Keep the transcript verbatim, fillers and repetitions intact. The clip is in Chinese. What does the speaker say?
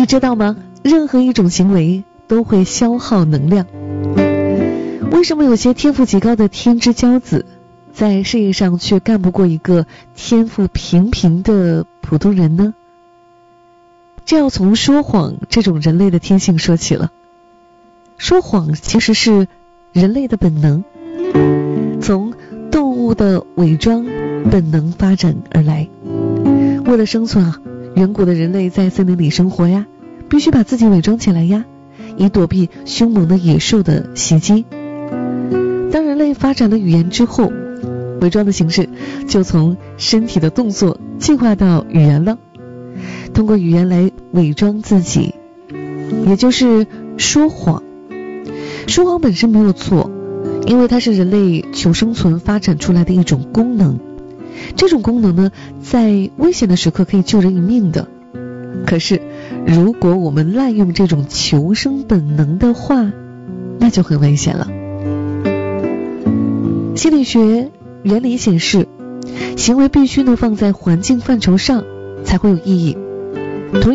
你知道吗？任何一种行为都会消耗能量。为什么有些天赋极高的天之骄子，在事业上却干不过一个天赋平平的普通人呢？这要从说谎这种人类的天性说起了。说谎其实是人类的本能，从动物的伪装本能发展而来。为了生存啊，远古的人类在森林里生活呀，必须把自己伪装起来呀，以躲避凶猛的野兽的袭击。当人类发展了语言之后，伪装的形式就从身体的动作进化到语言了。通过语言来伪装自己，也就是说谎。说谎本身没有错，因为它是人类求生存发展出来的一种功能。这种功能呢，在危险的时刻可以救人一命的。可是如果我们滥用这种求生本能的话，那就很危险了。心理学原理显示，行为必须呢放在环境范畴上才会有意义。